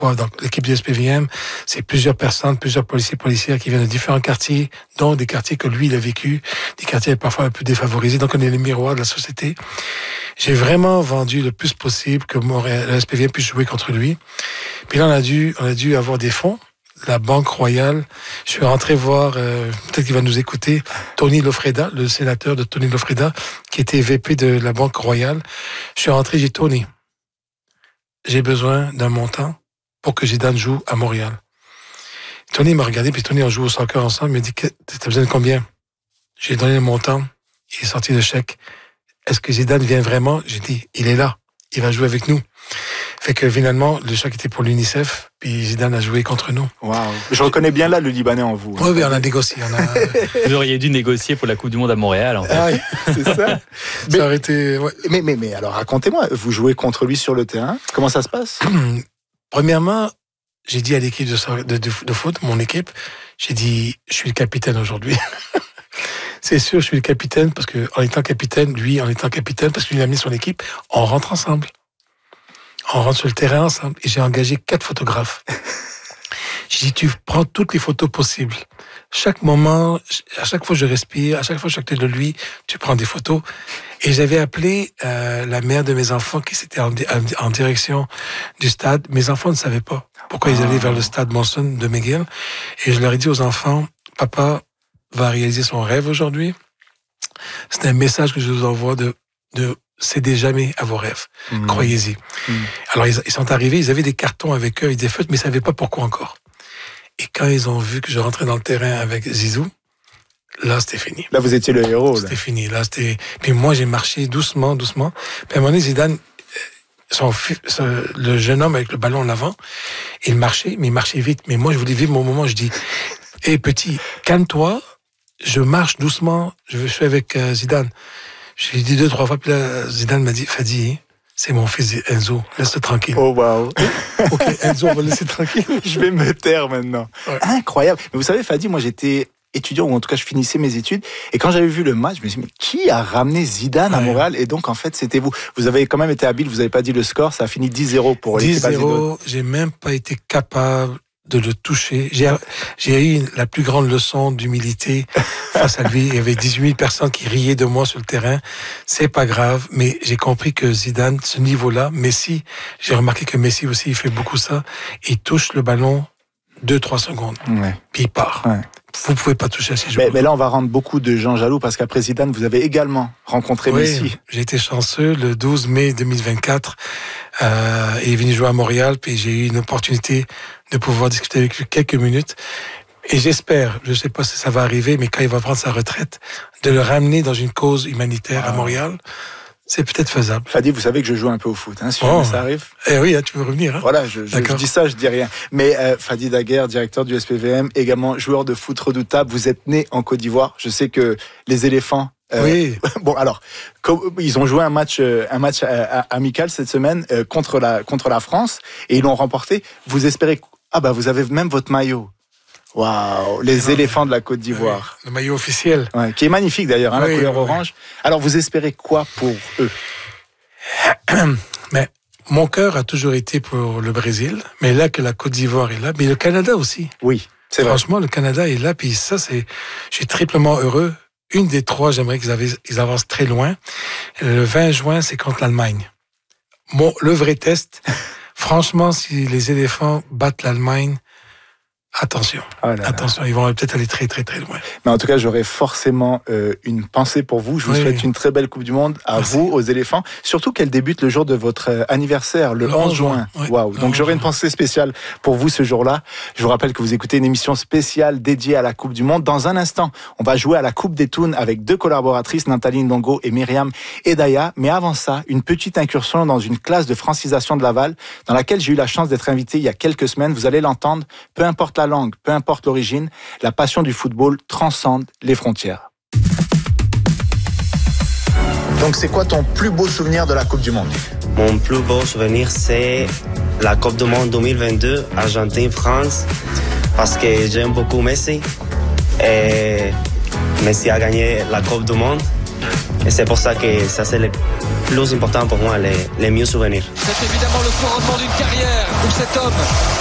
Ouais, donc, l'équipe du SPVM, c'est plusieurs personnes, plusieurs policières qui viennent de différents quartiers, dont des quartiers que lui, il a vécu, des quartiers parfois un peu défavorisés. Donc, on est les miroirs de la société. J'ai vraiment vendu le plus possible que le SPVM puisse jouer contre lui. Puis là, on a dû avoir des fonds. La Banque Royale. Je suis rentré voir, peut-être qu'il va nous écouter, Tony Lofreda, le sénateur de Tony Lofreda, qui était VP de la Banque Royale. Je suis rentré, j'ai dit, Tony, j'ai besoin d'un montant pour que Zidane joue à Montréal. Tony m'a regardé, puis Tony, on joue au soccer ensemble, il m'a dit, t'as besoin de combien? J'ai donné le montant, il est sorti le chèque. Est-ce que Zidane vient vraiment? J'ai dit, il est là, il va jouer avec nous. Fait que finalement, le chèque était pour l'UNICEF, puis Zidane a joué contre nous. Waouh. Je reconnais bien là le Libanais en vous. Oui, on a négocié. Vous auriez dû négocier pour la Coupe du Monde à Montréal, en fait. Ah, c'est ça. Ça aurait été... Ouais. Mais alors, racontez-moi, vous jouez contre lui sur le terrain. Comment ça se passe? Premièrement, j'ai dit à l'équipe de foot, mon équipe, j'ai dit, je suis le capitaine aujourd'hui. C'est sûr, je suis le capitaine, parce que en étant capitaine, lui, en étant capitaine, parce qu'il a mis son équipe, on rentre ensemble. On rentre sur le terrain ensemble. Et j'ai engagé 4 photographes. J'ai dit, tu prends toutes les photos possibles. Chaque moment, à chaque fois que je respire, à chaque fois que je suis à côté de lui, tu prends des photos. Et j'avais appelé la mère de mes enfants qui était en direction du stade. Mes enfants ne savaient pas pourquoi ils allaient vers le stade Monson de McGill. Et je leur ai dit aux enfants, papa va réaliser son rêve aujourd'hui. C'est un message que je vous envoie de cédez jamais à vos rêves. Croyez-y. Alors, ils sont arrivés, ils avaient des cartons avec eux, des feutres, mais ils savaient pas pourquoi encore. Et quand ils ont vu que je rentrais dans le terrain avec Zizou, là, c'était fini. Là, vous étiez le héros. C'était fini. Là, c'était... Puis moi, j'ai marché doucement. Puis à un moment donné, Zidane, le jeune homme avec le ballon en avant, il marchait, mais il marchait vite. Mais moi, je voulais vivre mon moment. Je dis, hé, petit, calme-toi. Je marche doucement. Je suis avec Zidane. J'ai dit 2-3 fois, puis là, Zidane m'a dit, Fadi, c'est mon fils Enzo, laisse-le tranquille. Oh, waouh. Ok, Enzo, on va le laisser tranquille. Je vais me taire maintenant. Ouais. Incroyable. Mais vous savez, Fadi, moi, j'étais étudiant, ou en tout cas, je finissais mes études. Et quand j'avais vu le match, je me suis dit, mais qui a ramené Zidane à Montréal? Et donc, en fait, c'était vous. Vous avez quand même été habile, vous n'avez pas dit le score, ça a fini 10-0 pour l'équipe Azidane. 10-0, j'ai même pas été capable de le toucher. J'ai eu la plus grande leçon d'humilité face à lui. Il y avait 18 000 personnes qui riaient de moi sur le terrain. C'est pas grave, mais j'ai compris que Zidane, ce niveau-là, Messi, j'ai remarqué que Messi aussi, il fait beaucoup ça. Il touche le ballon 2-3 secondes. Ouais. Puis il part. Ouais. Vous pouvez pas toucher à ces joueurs. Mais là, on va rendre beaucoup de gens jaloux parce qu'après Zidane, vous avez également rencontré Messi. J'ai été chanceux. Le 12 mai 2024, il est venu jouer à Montréal, puis j'ai eu une opportunité de pouvoir discuter avec lui quelques minutes. Et j'espère, je sais pas si ça va arriver, mais quand il va prendre sa retraite, de le ramener dans une cause humanitaire à Montréal. C'est peut-être faisable. Fadi, vous savez que je joue un peu au foot, hein, si jamais ça arrive. Eh oui, tu veux revenir. Hein. Voilà, je dis ça, je dis rien. Mais Fadi Daguerre, directeur du SPVM, également joueur de foot redoutable. Vous êtes né en Côte d'Ivoire. Je sais que les éléphants. Oui. Bon, alors, ils ont joué un match amical cette semaine contre la France et ils l'ont remporté. Vous espérez. Vous avez même votre maillot. Waouh, les éléphants de la Côte d'Ivoire. Le maillot officiel. Ouais, qui est magnifique d'ailleurs, la couleur orange. Alors, vous espérez quoi pour eux? Mais mon cœur a toujours été pour le Brésil, mais là que la Côte d'Ivoire est là, mais le Canada aussi. Oui, c'est vrai. Franchement, le Canada est là, puis ça, je suis triplement heureux. Une des 3, j'aimerais qu'ils avancent très loin. Le 20 juin, c'est contre l'Allemagne. Le vrai test, franchement, si les éléphants battent l'Allemagne, attention, attention, ils vont peut-être aller très très très loin. Mais en tout cas, j'aurai forcément une pensée pour vous. Je vous souhaite une très belle Coupe du Monde à vous, aux éléphants. Surtout qu'elle débute le jour de votre anniversaire, le 11 juin. Waouh. Donc j'aurai une pensée spéciale pour vous ce jour-là. Je vous rappelle que vous écoutez une émission spéciale dédiée à la Coupe du Monde. Dans un instant, on va jouer à la Coupe des Toons avec 2 collaboratrices, Nathalie Ndongo et Myriam Edaya. Mais avant ça, une petite incursion dans une classe de francisation de Laval, dans laquelle j'ai eu la chance d'être invité il y a quelques semaines. Vous allez l'entendre, peu importe la langue, peu importe l'origine, la passion du football transcende les frontières. Donc c'est quoi ton plus beau souvenir de la Coupe du Monde? Mon plus beau souvenir, c'est la Coupe du Monde 2022, Argentine-France, parce que j'aime beaucoup Messi. Et Messi a gagné la Coupe du Monde. Et c'est pour ça que ça c'est le plus important pour moi, les mieux souvenirs. C'est évidemment le couronnement d'une carrière où cet homme